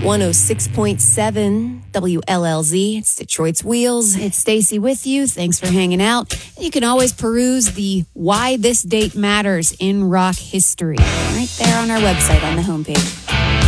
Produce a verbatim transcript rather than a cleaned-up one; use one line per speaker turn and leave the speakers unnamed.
one oh six point seven W L L Z. It's Detroit's Wheels. It's Stacy with you. Thanks for hanging out. You can always peruse the Why This Date Matters in Rock History right there on our website on the homepage.